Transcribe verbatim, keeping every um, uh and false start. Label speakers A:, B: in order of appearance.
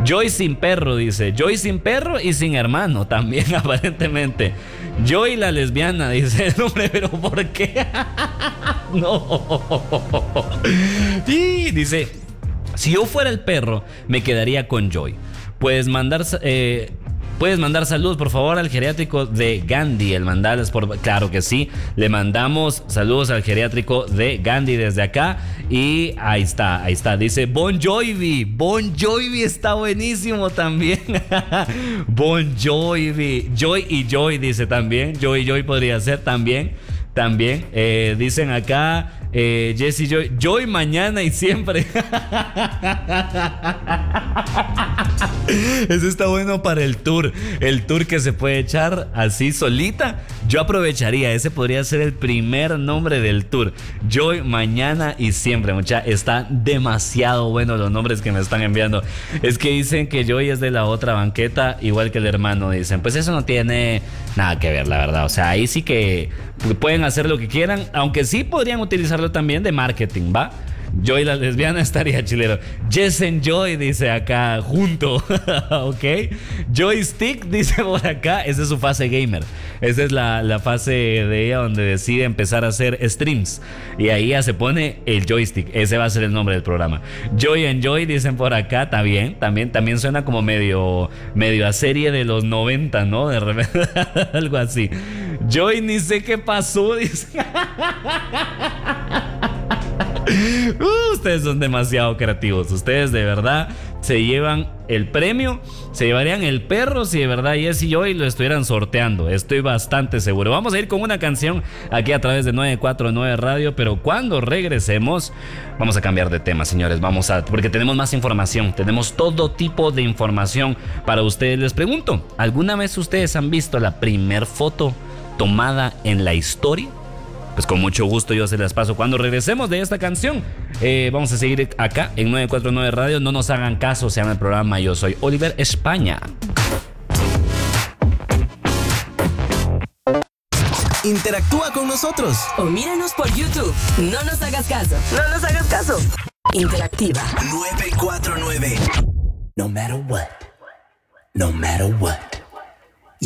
A: Joy sin perro, dice. Joy sin perro y sin hermano también, aparentemente. Joy la lesbiana, dice el hombre, pero ¿por qué? No. Y dice, si yo fuera el perro, me quedaría con Joy. Puedes mandar... Eh, Puedes mandar saludos, por favor, al geriátrico de Gandhi. El mandarles por... Claro que sí. Le mandamos saludos al geriátrico de Gandhi desde acá. Y ahí está, ahí está. Dice Bon Jovi. Bon Jovi está buenísimo también. Bon Jovi. Joy y Joy, dice también. Joy y Joy podría ser también. También. Eh, dicen acá... Eh, Jesse Joy, Joy mañana y siempre. Eso está bueno para el tour. El tour que se puede echar así solita. Yo aprovecharía. Ese podría ser el primer nombre del tour. Joy mañana y siempre. Mucha, está demasiado bueno los nombres que me están enviando. Es que dicen que Joy es de la otra banqueta, igual que el hermano. Dicen, pues eso no tiene nada que ver, la verdad. O sea, ahí sí que pueden hacer lo que quieran. Aunque sí podrían utilizarlo también de marketing, ¿va? Joy la lesbiana estaría chilero. Yes and Joy, dice acá, junto. Ok. Joystick, dice por acá. Esa es su fase gamer. Esa es la, la fase de ella donde decide empezar a hacer streams. Y ahí ya se pone el joystick. Ese va a ser el nombre del programa. Joy and Joy, dicen por acá. También, también, también suena como medio, medio a serie de los noventa, ¿no? De repente, algo así. Joy, ni sé qué pasó, dice. Uh, ustedes son demasiado creativos. Ustedes de verdad se llevan el premio. Se llevarían el perro si de verdad Jess y Joy lo estuvieran sorteando. Estoy bastante seguro. Vamos a ir con una canción aquí a través de nueve cuatro nueve Radio. Pero cuando regresemos vamos a cambiar de tema, señores. Vamos a, porque tenemos más información. Tenemos todo tipo de información para ustedes. Les pregunto, ¿alguna vez ustedes han visto la primer foto tomada en la historia? Pues con mucho gusto yo se las paso cuando regresemos de esta canción. Eh, vamos a seguir acá en nueve cuatro nueve Radio. No nos hagan caso, se llama el programa. Yo soy Oliver España.
B: Interactúa con nosotros
C: o míranos por YouTube. No nos hagas caso. No nos hagas caso. Interactiva
B: nueve cuatro nueve. No matter what. No matter what.